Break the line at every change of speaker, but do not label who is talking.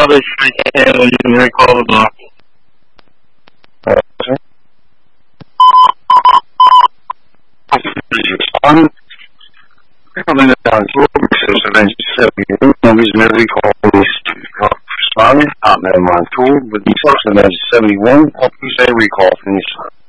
probably can when you recall the block.
Respond. Coming down to Avengers 71. No reason to recall this responding. Hotmail on tool with the Avengers 71. Help you say recall from your son.